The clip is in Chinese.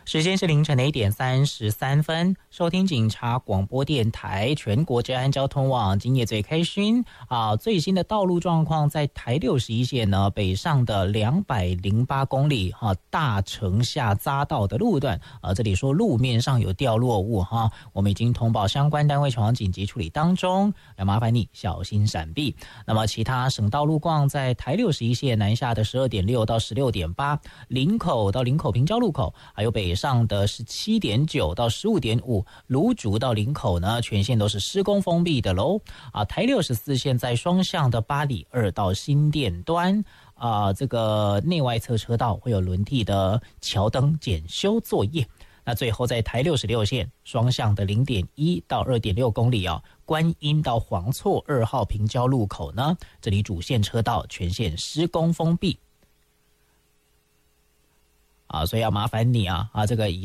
时间是凌晨的1:33，收听警察广播电台全国治安交通网，今夜最开心最新的道路状况，在台61线呢北上的208公里大城下匝道的路段这里说路面上有掉落物我们已经通报相关单位前往紧急处理当中，要麻烦你小心闪避。那么其他省道路况，在台61线南下的12.6到16.8，林口到林口平交路口，还有北上的17.9到15.5，芦竹到林口呢，全线都是施工封闭的喽。台64线在双向的八里2到新店端，这个内外侧车道会有轮替的桥灯检修作业。那最后在台66线双向的0.1到2.6公里观音到黄厝2号平交路口呢，这里主线车道全线施工封闭。所以要麻烦你这个以